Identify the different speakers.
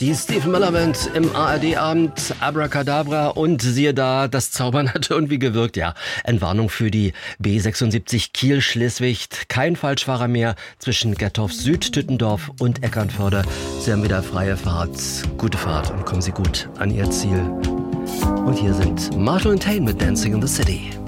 Speaker 1: Die Stephen Miller Band im ARD-Abend, Abracadabra, und siehe da, das Zaubern hat irgendwie gewirkt, ja. Entwarnung für die B76 Kiel-Schleswig. Kein Falschfahrer mehr zwischen Gerdorf Süd, Tüttendorf und Eckernförde. Sie haben wieder freie Fahrt, gute Fahrt und kommen Sie gut an Ihr Ziel. Und hier sind Marshall und Tain mit Dancing in the City.